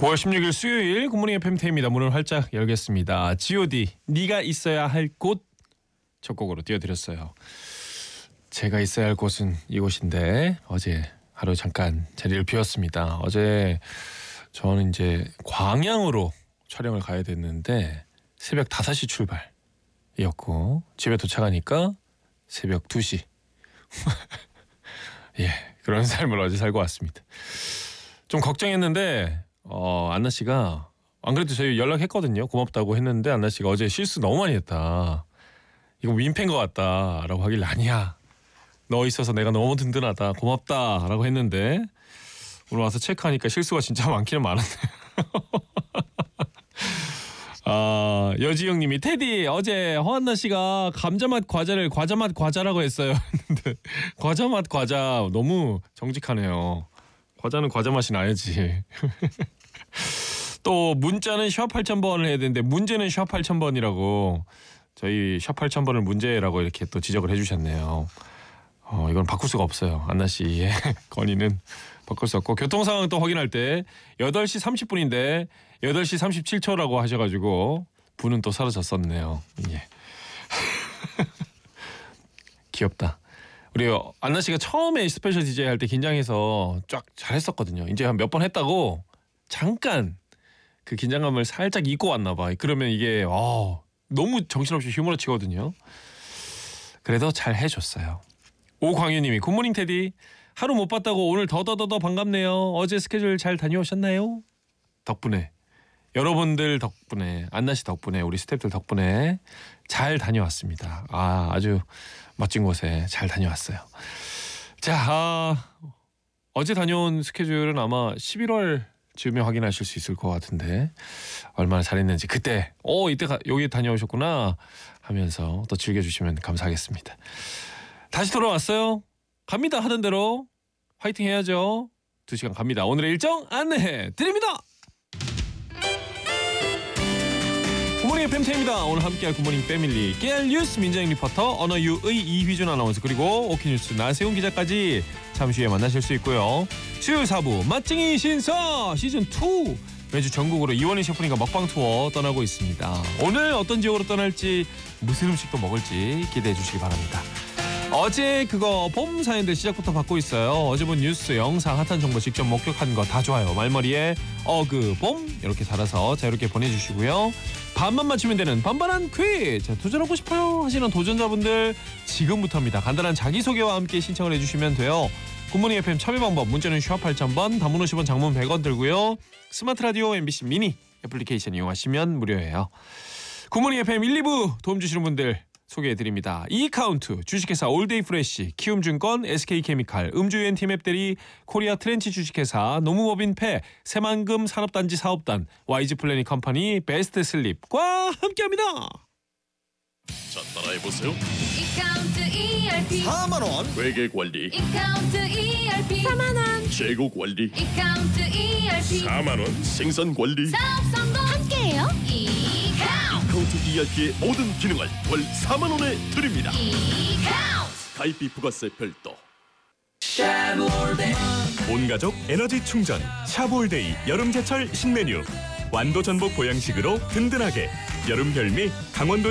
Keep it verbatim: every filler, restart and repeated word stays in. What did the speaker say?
구월 십육일 수요일 굿모닝 에프엠 태입니다. 문을 활짝 열겠습니다. 지 오 디 네가 있어야 할 곳 첫 곡으로 띄워드렸어요. 제가 있어야 할 곳은 이곳인데 어제 하루 잠깐 자리를 비웠습니다. 어제 저는 이제 광양으로 촬영을 가야 됐는데 새벽 다섯 시 출발이었고 집에 도착하니까 새벽 두 시 예, 그런 삶을 어제 살고 왔습니다. 좀 걱정했는데 어, 안나 씨가 안 그래도 저희 연락했거든요. 고맙다고 했는데 안나 씨가 어제 실수 너무 많이 했다. 이거 민폐인 것 같다 라고 하길래 아니야. 너 있어서 내가 너무 든든하다. 고맙다 라고 했는데 오늘 와서 체크하니까 실수가 진짜 많기는 많았네요. 아, 여지영님이 테디 어제 허한나 씨가 감자맛 과자를 과자맛 과자라고 했어요. 했는데 과자맛 과자 너무 정직하네요. 과자는 과자 맛이 나야지. 또 문자는 샵 팔천 번을 해야 되는데 문제는 샵 팔천 번이라고 저희 샵 팔천 번을 문제라고 이렇게 또 지적을 해주셨네요. 어, 이건 바꿀 수가 없어요. 안나 씨의 건의는 바꿀 수 없고 교통 상황 또 확인할 때 여덟 시 삼십 분인데 여덟 시 삼십칠 초라고 하셔가지고 분은 또 사라졌었네요. 예. 귀엽다. 우리 안나 씨가 처음에 스페셜 디제이 할 때 긴장해서 쫙 잘했었거든요. 이제 한 몇 번 했다고 잠깐 그 긴장감을 살짝 잊고 왔나 봐. 그러면 이게 어, 너무 정신없이 휴머러 치거든요. 그래도 잘 해줬어요. 오광유님이 굿모닝 테디 하루 못 봤다고 오늘 더더더더 반갑네요. 어제 스케줄 잘 다녀오셨나요? 덕분에 여러분들 덕분에 안나 씨 덕분에 우리 스태프들 덕분에 잘 다녀왔습니다. 아 아주 멋진 곳에 잘 다녀왔어요. 자 아, 어제 다녀온 스케줄은 아마 십일월 즈음에 확인하실 수 있을 것 같은데 얼마나 잘했는지 그때 오 이때 가, 여기 다녀오셨구나 하면서 또 즐겨주시면 감사하겠습니다. 다시 돌아왔어요. 갑니다. 하던 대로 화이팅 해야죠. 두 시간 갑니다. 오늘의 일정 안내해 드립니다. 굿모닝 에프엠 태입니다. 오늘 함께할 굿모닝 패밀리 깨알 뉴스 민정인 리포터 언어유의 이휘준 아나운서 그리고 오키뉴스 나세훈 기자까지 잠시 후에 만나실 수 있고요. 수요일 사 부 맛쟁이 신사 시즌 투 매주 전국으로 이원희 셰프님과 먹방 투어 떠나고 있습니다. 오늘 어떤 지역으로 떠날지 무슨 음식도 먹을지 기대해 주시기 바랍니다. 어제 그거 봄 사연들 시작부터 받고 있어요. 어제 본 뉴스, 영상, 핫한 정보 직접 목격한 거 다 좋아요. 말머리에 어그 봄 이렇게 달아서 자유롭게 보내주시고요. 반만 맞추면 되는 반반한 퀴즈. 도전하고 싶어요 하시는 도전자분들 지금부터입니다. 간단한 자기소개와 함께 신청을 해주시면 돼요. 굿모닝 에프엠 참여 방법 문자는 샵 팔천 번 단문 오십 원 장문 백 원 들고요. 스마트 라디오 엠비씨 미니 애플리케이션 이용하시면 무료예요. 굿모닝 에프엠 일, 이 부 도움 주시는 분들 소개해드립니다. 이카운트, 주식회사 올데이 프레쉬, 키움증권, 에스케이케미칼, 음주유엔 티맵대리, 코리아 트렌치 주식회사, 노무법인패, 새만금 산업단지 사업단, 와이즈 플래닝 컴퍼니, 베스트 슬립과 함께합니다. 자, 따라해보세요. 이카운트 이알피 사만 원 회계관리, 이카운트 이알피 사만 원 재고관리, 이카운트 이알피 사만 원 생산관리. 사업 성공 함께해요. 이카운트 이카운트 이알피의 모든 기능을 월 사만 원에 드립니다. 이카운트 가입비 부가세 별도. 온가족 에너지 충전 샤브올데이 여름제철 신메뉴 완도 전복 보양식으로 든든하게 여름 별미 강원도